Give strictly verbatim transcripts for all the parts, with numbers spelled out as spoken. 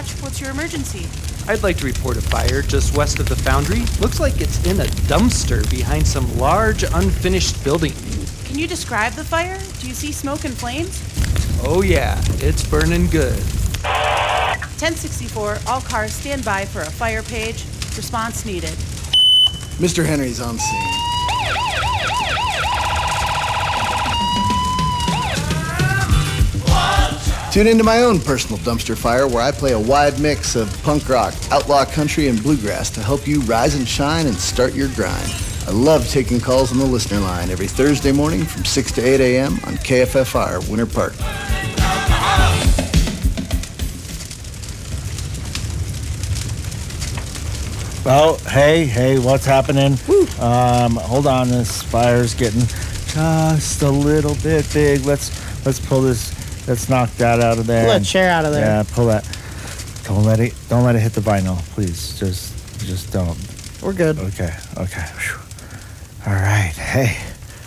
dispatch. What's your emergency? I'd like to report a fire just west of the foundry. Looks like it's in a dumpster behind some large unfinished building. Can you describe the fire? Do you see smoke and flames? Oh yeah, it's burning good. ten sixty-four, all cars stand by for a fire page. Response needed. Mister Henry's on scene. Tune into my own personal dumpster fire where I play a wide mix of punk rock, outlaw country, and bluegrass to help you rise and shine and start your grind. I love taking calls on the listener line every Thursday morning from six to eight a.m. on K F F R Winter Park. Oh, hey, hey, what's happening? Um, hold on, this fire's getting just a little bit big. Let's let's pull this. Let's knock that out of there. Pull that chair out of there. Yeah, pull that. Don't let it. Don't let it hit the vinyl, please. Just, just don't. We're good. Okay, okay. Whew. All right. Hey.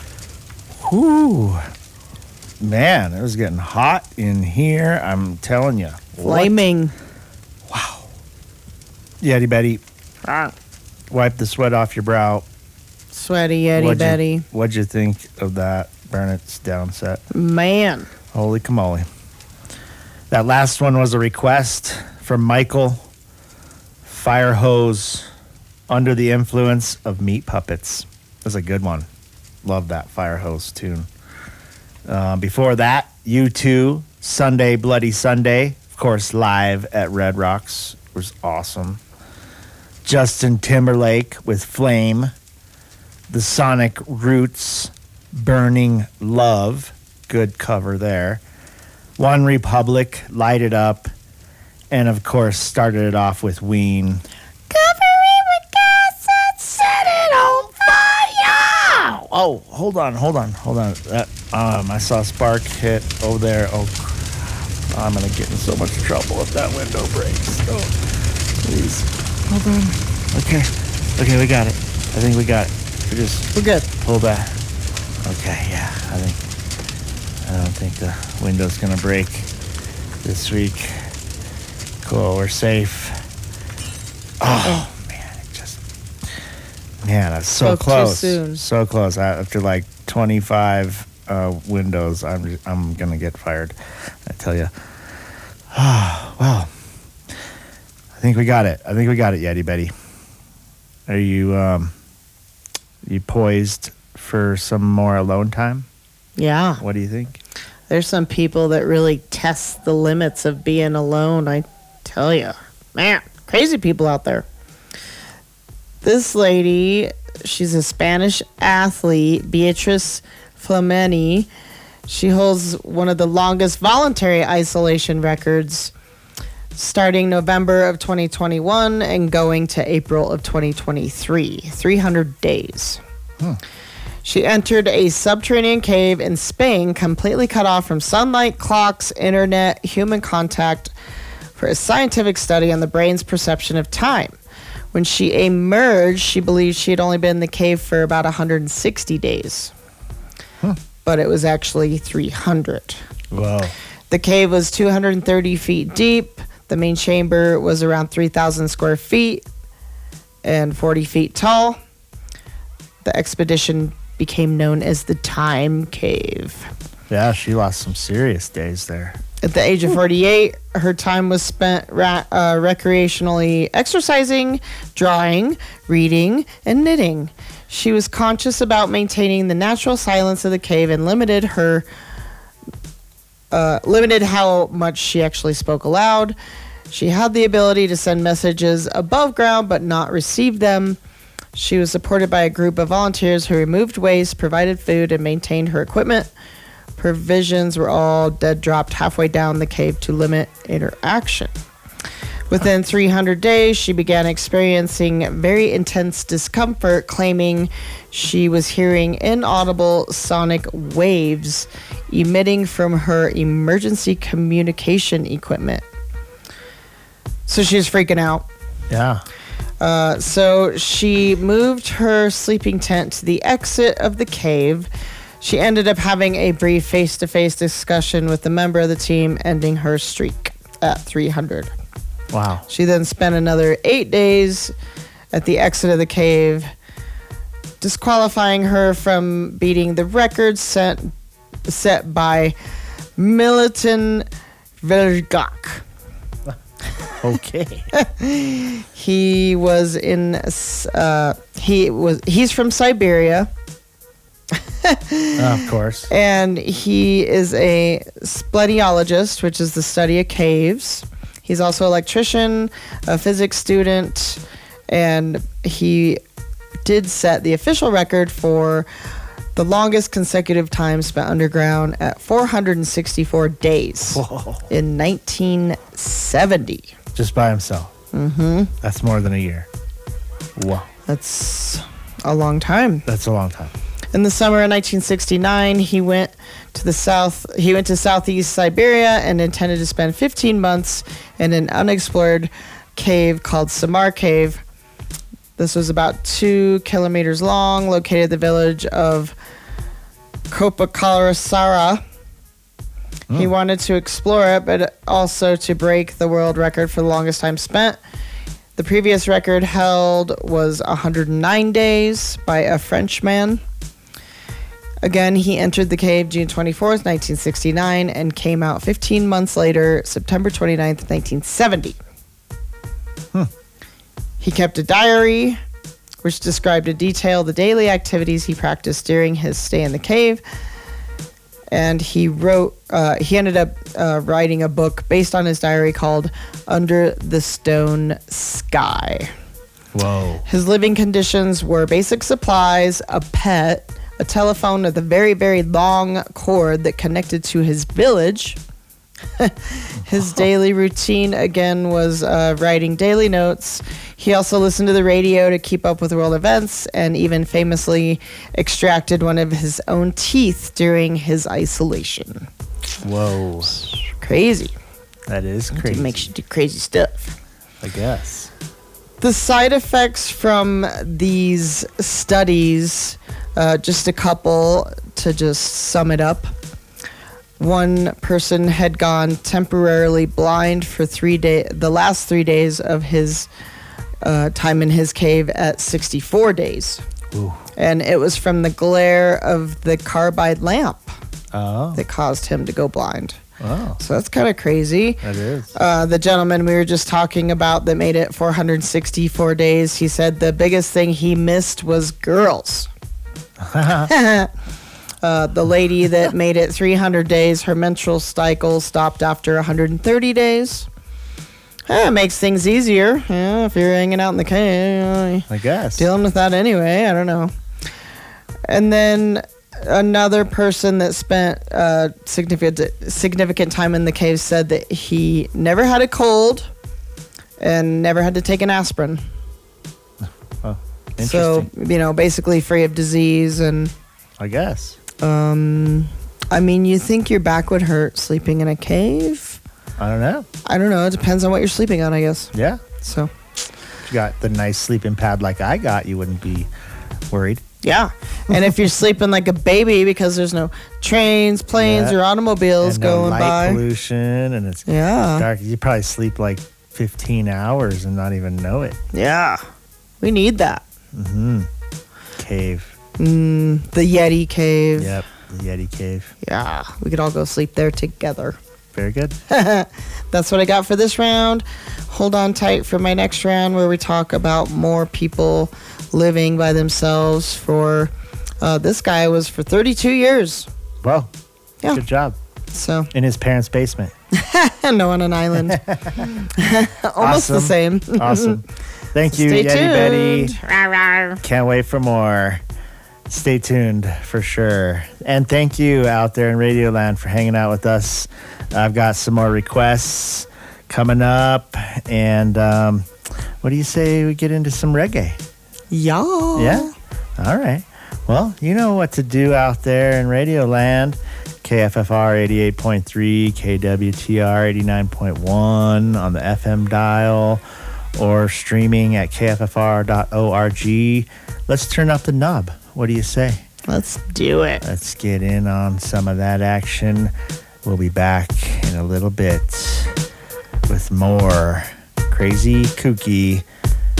Whoo. Man, it was getting hot in here. I'm telling you. Flaming. Wow. Yeti Betty. Ah. Wipe the sweat off your brow. Sweaty Yeti what'd Betty. You, what'd you think of that Burnett's down set? Man. Holy camole. That last one was a request from Michael. Fire hose under the influence of Meat Puppets. That's a good one. Love that fire hose tune. Uh, before that, U two, Sunday Bloody Sunday. Of course, live at Red Rocks. It was awesome. Justin Timberlake with Flame. The Sonic Roots, Burning Love. Good cover there. One Republic, Light It Up. And, of course, started it off with Ween. Cover it with gas and set it on fire! Oh, hold on, hold on, hold on. That, um, I saw a spark hit over there. Oh, I'm going to get in so much trouble if that window breaks. Oh, please. Hold on. Okay. Okay, we got it. I think we got it. We just... We're good. Pull back. Okay, yeah, I think... I don't think the window's gonna break this week. Cool, we're safe. Oh, man, it just... Man, that's so Spoke too close. soon. So close. After like twenty-five uh, windows, I'm I'm gonna get fired. I tell you. Oh, well, I think we got it. I think we got it, Yeti Betty. Are you um, you poised for some more alone time? Yeah. What do you think? There's some people that really test the limits of being alone, I tell you. Man, crazy people out there. This lady, she's a Spanish athlete, Beatriz Flamini. She holds one of the longest voluntary isolation records, starting November of twenty twenty-one and going to April of twenty twenty-three. three hundred days. Hmm. She entered a subterranean cave in Spain, completely cut off from sunlight, clocks, internet, human contact, for a scientific study on the brain's perception of time. When she emerged, she believed she had only been in the cave for about one hundred sixty days. Huh. But it was actually three hundred. Wow. The cave was two hundred thirty feet deep. The main chamber was around three thousand square feet and forty feet tall. The expedition became known as the Time Cave. Yeah, she lost some serious days there. At the age of forty-eight, her time was spent ra- uh, recreationally exercising, drawing, reading, and knitting. She was conscious about maintaining the natural silence of the cave and limited her uh, limited how much she actually spoke aloud. She had the ability to send messages above ground but not receive them. She was supported by a group of volunteers who removed waste, provided food, and maintained her equipment. Provisions were all dead dropped halfway down the cave to limit interaction. Within three hundred days, she began experiencing very intense discomfort, claiming she was hearing inaudible sonic waves emitting from her emergency communication equipment. So she was freaking out. Yeah. Uh, so she moved her sleeping tent to the exit of the cave. She ended up having a brief face-to-face discussion with a member of the team, ending her streak at three hundred. Wow. She then spent another eight days at the exit of the cave, disqualifying her from beating the record set, set by Militon Vergak. Okay. He was in, uh, he was, he's from Siberia. Of course. And he is a speleologist, which is the study of caves. He's also an electrician, a physics student, and he did set the official record for the longest consecutive time spent underground at four hundred sixty-four days Whoa. in nineteen seventy. Just by himself. Mm-hmm. That's more than a year. Wow. That's a long time. That's a long time. In the summer of nineteen sixty-nine, he went to the south. He went to southeast Siberia and intended to spend fifteen months in an unexplored cave called Samar Cave. This was about two kilometers long, located in the village of Kopakalasara. Mm. He wanted to explore it, but also to break the world record for the longest time spent. The previous record held was one hundred nine days by a Frenchman. Again, he entered the cave June twenty-fourth, nineteen sixty-nine, and came out fifteen months later, September twenty-ninth, nineteen seventy. Hmm. He kept a diary, which described in detail the daily activities he practiced during his stay in the cave. And he wrote, uh, he ended up uh, writing a book based on his diary called Under the Stone Sky. Whoa. His living conditions were basic supplies, a pet, a telephone with a very, very long cord that connected to his village. His daily routine, again, was uh, writing daily notes. He also listened to the radio to keep up with world events and even famously extracted one of his own teeth during his isolation. Whoa. Crazy. That is crazy. It makes you do crazy stuff. I guess. The side effects from these studies, uh, just a couple to just sum it up. One person had gone temporarily blind for three days, the last three days of his uh, time in his cave at sixty-four days. Ooh. And it was from the glare of the carbide lamp Oh. that caused him to go blind. Oh. So that's kind of crazy. That is. Uh, the gentleman we were just talking about that made it four hundred sixty-four days, he said the biggest thing he missed was girls. Uh, the lady that made it three hundred days, her menstrual cycle stopped after one hundred thirty days. Eh, it makes things easier. Yeah, if you're hanging out in the cave, I guess. dealing with that anyway. I don't know. And then another person that spent uh, significant significant time in the cave said that he never had a cold and never had to take an aspirin. Oh, So, interesting. you know, basically free of disease and. I guess. Um, I mean, you think your back would hurt sleeping in a cave? I don't know. I don't know. It depends on what you're sleeping on, I guess. Yeah. So, If you got the nice sleeping pad like I got, you wouldn't be worried. yeah. And if you're sleeping like a baby because there's no trains, planes, Yeah. or automobiles And no going light by. pollution, and it's Yeah. dark. You probably sleep like fifteen hours and not even know it. Yeah. We need that. Mm-hmm. Cave. Mm, the Yeti cave. Yep. The Yeti cave. Yeah. We could all go sleep there together. Very good. That's what I got for this round. Hold on tight for my next round where we talk about more people living by themselves for, uh, this guy was for thirty-two years. Well, Yeah. good job. So, In his parents' basement. no, on an island. Almost the Awesome. same. Awesome. Thank you, Stay Yeti Betty. tuned. Rawr, rawr. Can't wait for more. Stay tuned for sure. And thank you out there in Radioland for hanging out with us. I've got some more requests coming up. And um, what do you say we get into some reggae? Yeah. Yeah? All right. Well, you know what to do out there in Radioland. K F F R eighty-eight point three, K W T R eighty-nine point one on the F M dial, or streaming at K F F R dot org. Let's turn up the knob. What do you say? Let's do it. Let's get in on some of that action. We'll be back in a little bit with more crazy, kooky,